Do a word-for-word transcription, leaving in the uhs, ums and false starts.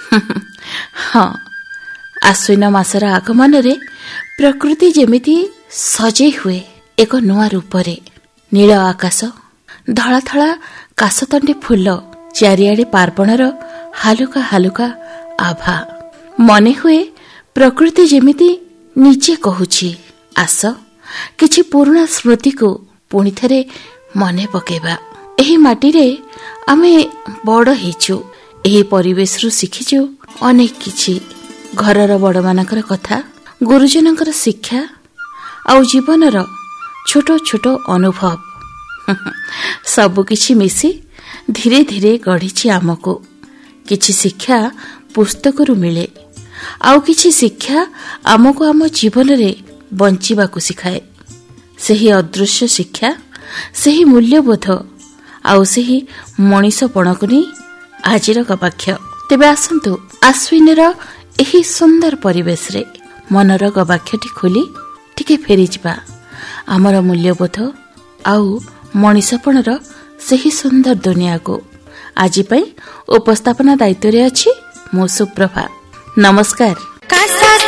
ହଁ, ଆଶ୍ୱିନ ମାସର ଆଗମନରେ ପ୍ରକୃତି ଯେମିତି ସଜେଇ ହୁଏ ଏକ ନୂଆ ରୂପରେ। ନୀଳ ଆକାଶ, ଧଳା ଧଳା କାଶତଣ୍ଡି ଫୁଲ, ଚାରିଆଡେ ପାର୍ବଣର ହାଲୁକା ହାଲୁକା ଆଭା। ମନେ ହୁଏ ପ୍ରକୃତି ଯେମିତି ନିଜେ କହୁଛି, ଆସ କିଛି ପୁରୁଣା ସ୍ମୃତିକୁ ପୁଣି ଥରେ ମନେ ପକେଇବା। ଏହି ମାଟିରେ ଆମେ ବଡ଼ ହେଇଛୁ, ଏହି ପରିବେଶରୁ ଶିଖିଛୁ ଅନେକ କିଛି। ଘରର ବଡ଼ମାନଙ୍କର କଥା, ଗୁରୁଜନଙ୍କର ଶିକ୍ଷା ଆଉ ଜୀବନର ଛୋଟ ଛୋଟ ଅନୁଭବ ସବୁକିଛି ମିଶି ଧୀରେ ଧୀରେ ଗଢ଼ିଛି ଆମକୁ। କିଛି ଶିକ୍ଷା ପୁସ୍ତକରୁ ମିଳେ, ଆଉ କିଛି ଶିକ୍ଷା ଆମକୁ ଆମ ଜୀବନରେ ବଞ୍ଚିବାକୁ ଶିଖାଏ। ସେହି ଅଦୃଶ୍ୟ ଶିକ୍ଷା, ସେହି ମୂଲ୍ୟବୋଧ ଆଉ ସେହି ମଣିଷପଣକୁ ନେଇ ଆଜିର ଗବାକ୍ଷ। ତେବେ ଆସନ୍ତୁ, ଆଶ୍ୱିନର ଏହି ସୁନ୍ଦର ପରିବେଶରେ ମନର ଗବାକ୍ଷଟି ଖୋଲି ଟିକେ ଫେରିଯିବା ଆମର ମୂଲ୍ୟବୋଧ ଆଉ ମଣିଷପଣର ସେହି ସୁନ୍ଦର ଦୁନିଆକୁ। ଆଜି ପାଇଁ ଉପସ୍ଥାପନା ଦାୟିତ୍ୱରେ ଅଛି ମୁଁ ସୁପ୍ରଭା। ନମସ୍କାର।